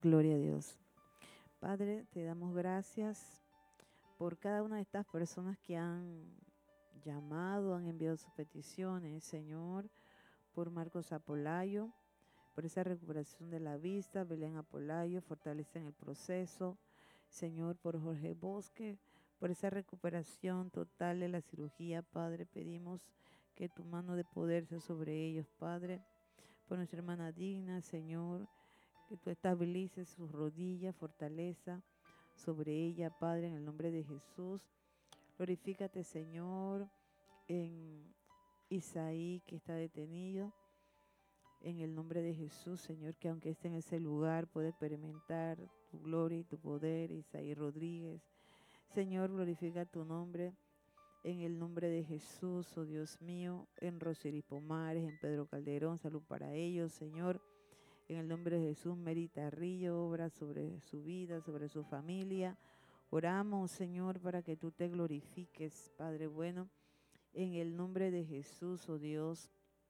Gloria a Dios. Padre, te damos gracias por cada una de estas personas que han llamado, han enviado sus peticiones, Señor, por Marcos Apolayo, por esa recuperación de la vista, Belén Apolayo, fortalece en el proceso, Señor, por Jorge Bosque, por esa recuperación total de la cirugía, Padre, pedimos que tu mano de poder sea sobre ellos, Padre, por nuestra hermana Digna, Señor, que tú estabilices sus rodillas, fortaleza sobre ella, Padre, en el nombre de Jesús. Glorifícate, Señor, en Isaí, que está detenido. En el nombre de Jesús, Señor, que aunque esté en ese lugar, pueda experimentar tu gloria y tu poder. Isaí Rodríguez. Señor, glorifica tu nombre. En el nombre de Jesús, oh Dios mío, en Rosary Pomares, en Pedro Calderón, salud para ellos, Señor. En el nombre de Jesús, Merita Río, obra sobre su vida, sobre su familia. Oramos, Señor, para que tú te glorifiques, Padre bueno. En el nombre de Jesús, oh Dios,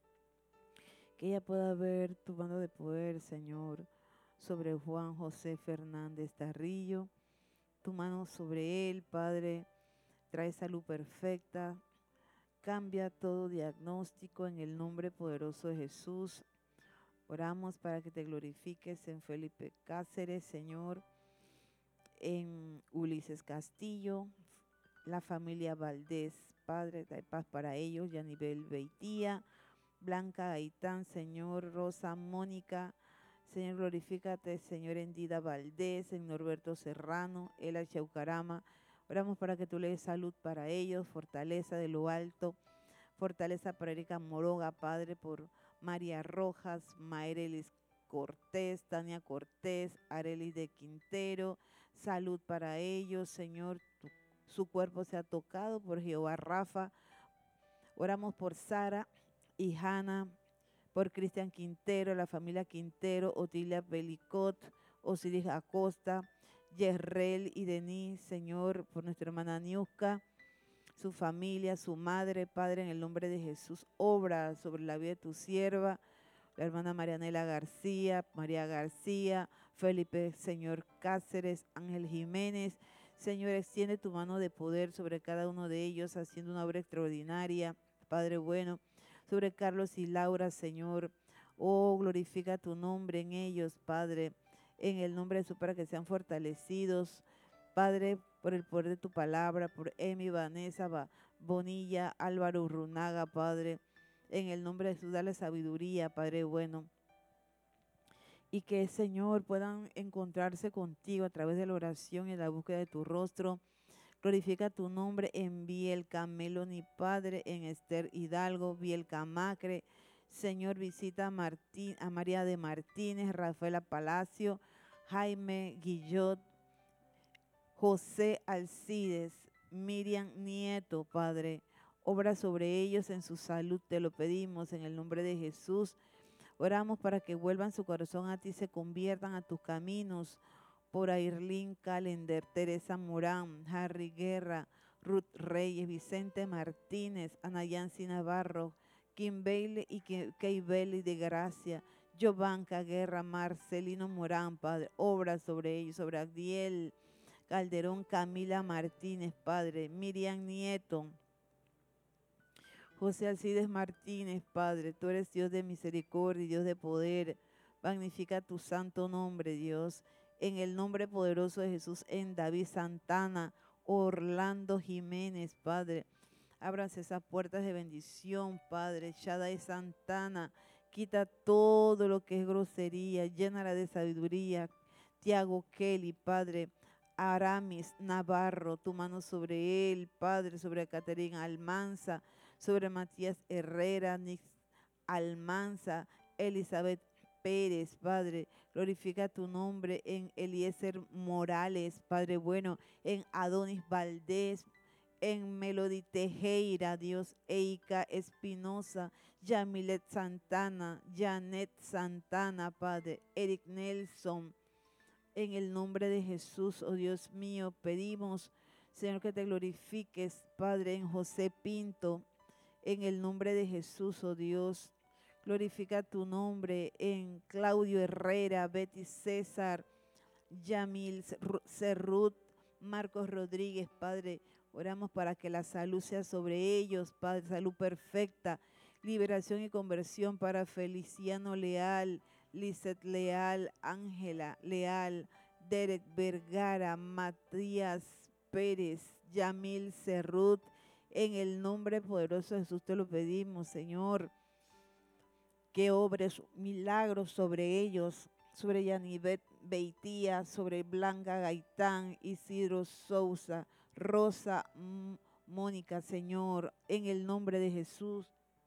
que ella pueda ver tu mano de poder, Señor, sobre Juan José Fernández Tarrillo. Tu mano sobre él, Padre, trae salud perfecta. Cambia todo diagnóstico en el nombre poderoso de Jesús. Oramos para que te glorifiques en Felipe Cáceres, Señor, en Ulises Castillo, la familia Valdés, Padre, trae paz para ellos, Yanibel Beitía, Blanca Gaitán, Señor, Rosa Mónica, Señor, glorifícate, Señor, Endida Valdés, en Norberto Serrano, Ela Chaucarama. Oramos para que tú le des salud para ellos, fortaleza de lo alto, fortaleza para Erika Moroga, Padre, por María Rojas, Maerelis Cortés, Tania Cortés, Arelis de Quintero, salud para ellos, Señor, su cuerpo sea tocado por Jehová Rafa. Oramos por Sara y Hanna, por Cristian Quintero, la familia Quintero, Otilia Belicot, Osiris Acosta, Yerrel y Denis, Señor, por nuestra hermana Niuska, su familia, su madre, Padre, en el nombre de Jesús, obra sobre la vida de tu sierva, la hermana Marianela García, María García, Felipe, Señor Cáceres, Ángel Jiménez. Señor, extiende tu mano de poder sobre cada uno de ellos, haciendo una obra extraordinaria, Padre bueno, sobre Carlos y Laura, Señor. Oh, glorifica tu nombre en ellos, Padre, en el nombre de Jesús, para que sean fortalecidos, Padre, por el poder de tu palabra, por Emi, Vanessa, Bonilla, Álvaro Urrunaga, Padre, en el nombre de Jesús, dale sabiduría, Padre bueno, y que, Señor, puedan encontrarse contigo a través de la oración y la búsqueda de tu rostro. Glorifica tu nombre en Bielca Meloni, Padre, en Esther Hidalgo, Bielca Macre. Señor, visita a María de Martínez, Rafaela Palacio, Jaime Guillot, José Alcides, Miriam Nieto, Padre. Obra sobre ellos en su salud, te lo pedimos en el nombre de Jesús. Oramos para que vuelvan su corazón a ti, se conviertan a tus caminos. Por Airlín Calender, Teresa Morán, Harry Guerra, Ruth Reyes, Vicente Martínez, Anayansi Navarro, Kim Bailey y Kay Bailey de Gracia, Giovanca Guerra, Marcelino Morán, Padre, obra sobre ellos, sobre Agdiel Calderón, Camila Martínez, Padre, Miriam Nieto, José Alcides Martínez, Padre, tú eres Dios de misericordia y Dios de poder. Magnifica tu santo nombre, Dios. En el nombre poderoso de Jesús, en David Santana, Orlando Jiménez, Padre. Ábranse esas puertas de bendición, Padre. Shaddai Santana, quita todo lo que es grosería, llénala de sabiduría. Tiago Kelly, Padre. Aramis Navarro, tu mano sobre él, Padre, sobre Caterina Almanza, sobre Matías Herrera, Nix Almanza, Elizabeth Pérez, Padre, glorifica tu nombre en Eliezer Morales, Padre bueno, en Adonis Valdés, en Melody Tejera, Dios, Eika Espinosa, Yamilet Santana, Janet Santana, Padre, Eric Nelson, en el nombre de Jesús, oh Dios mío, pedimos, Señor, que te glorifiques, Padre, en José Pinto, en el nombre de Jesús, oh Dios. Glorifica tu nombre en Claudio Herrera, Betty César, Yamil Cerrut, Marcos Rodríguez, Padre. Oramos para que la salud sea sobre ellos, Padre, salud perfecta, liberación y conversión para Feliciano Leal, Lizeth Leal, Ángela Leal, Derek Vergara, Matías Pérez, Yamil Cerrut. En el nombre poderoso de Jesús te lo pedimos, Señor, que obres milagros sobre ellos, sobre Yanivet Beitía, sobre Blanca Gaitán, Isidro Sousa, Rosa Mónica, Señor, en el nombre de Jesús.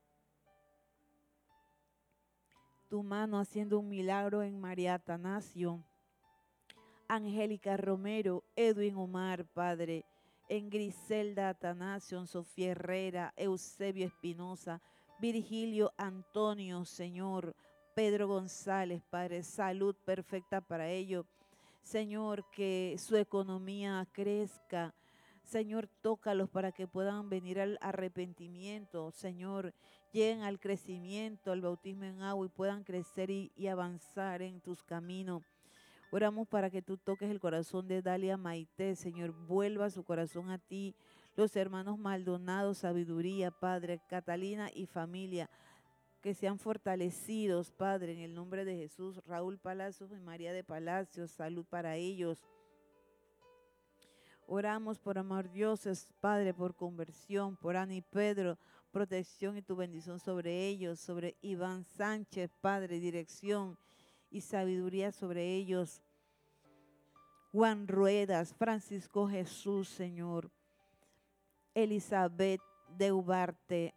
Tu mano haciendo un milagro en María Atanasio, Angélica Romero, Edwin Omar, Padre, en Griselda Atanasio, en Sofía Herrera, Eusebio Espinosa, Virgilio Antonio, Señor, Pedro González, Padre, salud perfecta para ellos. Señor, que su economía crezca. Señor, tócalos para que puedan venir al arrepentimiento. Señor, lleguen al crecimiento, al bautismo en agua y puedan crecer y avanzar en tus caminos. Oramos para que tú toques el corazón de Dalia Maite, Señor, vuelva su corazón a ti. Los hermanos Maldonado, sabiduría, Padre, Catalina y familia, que sean fortalecidos, Padre, en el nombre de Jesús. Raúl Palacios y María de Palacios, salud para ellos. Oramos por amor dioses, Padre, por conversión, por Ana y Pedro, protección y tu bendición sobre ellos, sobre Iván Sánchez, Padre, dirección y sabiduría sobre ellos. Juan Ruedas, Francisco Jesús, Señor, Elizabeth de Ubarte,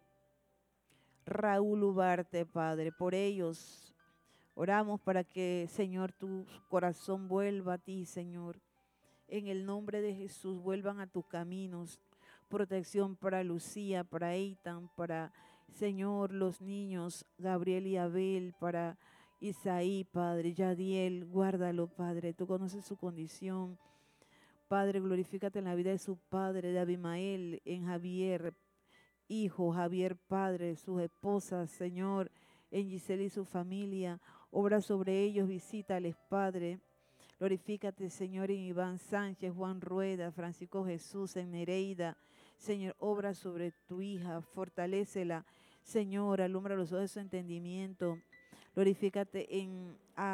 Raúl Ubarte, Padre, por ellos oramos para que, Señor, tu corazón vuelva a ti, Señor. En el nombre de Jesús, vuelvan a tus caminos. Protección para Lucía, para Eitan, para, Señor, los niños, Gabriel y Abel, para Isaí, Padre, Yadiel, guárdalo, Padre. Tú conoces su condición. Padre, glorifícate en la vida de su padre, de Abimael, en Javier, hijo, Javier, Padre, sus esposas, Señor, en Giselle y su familia. Obra sobre ellos, visítales, Padre. Glorifícate, Señor, en Iván Sánchez, Juan Rueda, Francisco Jesús, en Nereida. Señor, obra sobre tu hija, fortalécela. Señor, alumbra los ojos de su entendimiento. Glorifícate en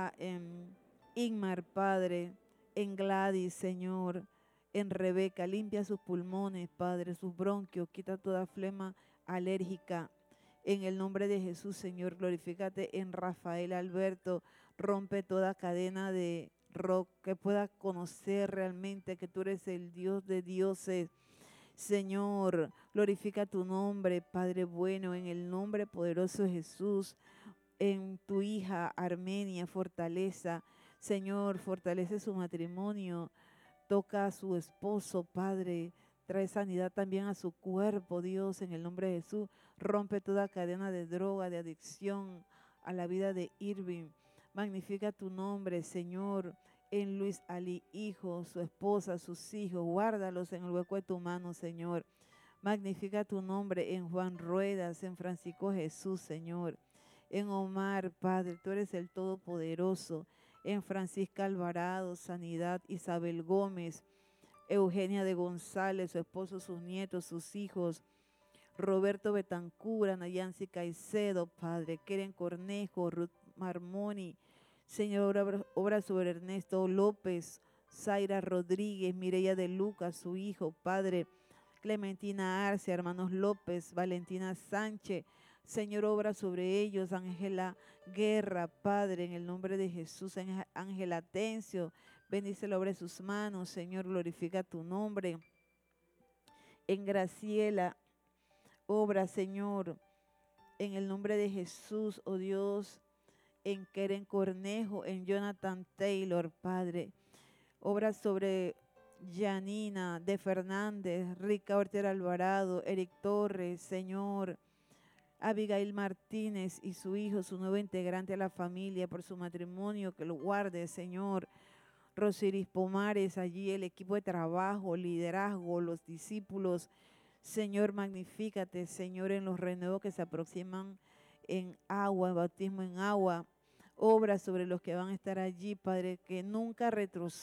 Inmar, Padre, en Gladys, Señor, en Rebeca. Limpia sus pulmones, Padre, sus bronquios. Quita toda flema alérgica. En el nombre de Jesús, Señor, glorifícate en Rafael Alberto. Rompe toda cadena de rock, que pueda conocer realmente que tú eres el Dios de dioses. Señor, glorifica tu nombre, Padre bueno, en el nombre poderoso de Jesús. En tu hija Armenia, fortaleza. Señor, fortalece su matrimonio. Toca a su esposo, Padre. Trae sanidad también a su cuerpo, Dios, en el nombre de Jesús. Rompe toda cadena de droga, de adicción a la vida de Irving. Magnifica tu nombre, Señor, en Luis Ali, hijo, su esposa, sus hijos. Guárdalos en el hueco de tu mano, Señor. Magnifica tu nombre en Juan Ruedas, en Francisco Jesús, Señor. En Omar, Padre, tú eres el Todopoderoso. En Francisca Alvarado, sanidad. Isabel Gómez, Eugenia de González, su esposo, sus nietos, sus hijos. Roberto Betancura, Nayansi Caicedo, Padre. Keren Cornejo, Ruth Marmoni. Señor, obra sobre Ernesto López, Zaira Rodríguez, Mireya de Lucas, su hijo, Padre. Clementina Arce, hermanos López, Valentina Sánchez. Señor, obra sobre ellos. Ángela Guerra, Padre, en el nombre de Jesús. Ángela Atencio, bendice la obra de sus manos. Señor, glorifica tu nombre. En Graciela, obra, Señor, en el nombre de Jesús, oh Dios. En Keren Cornejo, en Jonathan Taylor, Padre. Obra sobre Janina de Fernández, Rica Ortega Alvarado, Eric Torres, Señor. Abigail Martínez y su hijo, su nuevo integrante a la familia, por su matrimonio, que lo guarde, Señor. Rosiris Pomares, allí el equipo de trabajo, liderazgo, los discípulos. Señor, magnifícate, Señor, en los renuevos que se aproximan en agua, bautismo en agua. Obra sobre los que van a estar allí, Padre, que nunca retrocedan